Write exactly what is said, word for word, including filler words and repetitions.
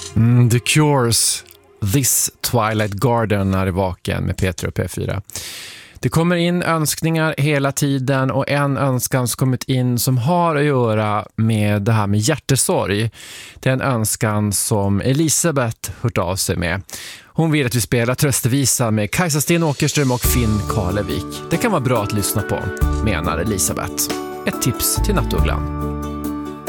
Mm, The Cures, This Twilight Garden är i vaken med Peter och P fyra. Det kommer in önskningar hela tiden och en önskan som kommit in som har att göra med det här med hjärtesorg. Det är en önskan som Elisabeth hört av sig med. Hon vill att vi spelar tröstevisa med Kajsa Sten Åkerström och Finn Karlevik. Det kan vara bra att lyssna på, menar Elisabeth. Ett tips till Nattugglan.